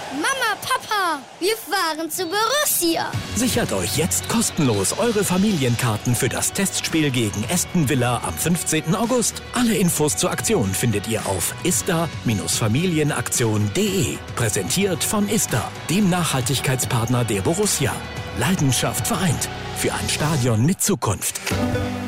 Mama, Papa, wir fahren zu Borussia. Sichert euch jetzt kostenlos eure Familienkarten für das Testspiel gegen Aston Villa am 15. August. Alle Infos zur Aktion findet ihr auf ista-familienaktion.de. Präsentiert von Ista, dem Nachhaltigkeitspartner der Borussia. Leidenschaft vereint. Für ein Stadion mit Zukunft.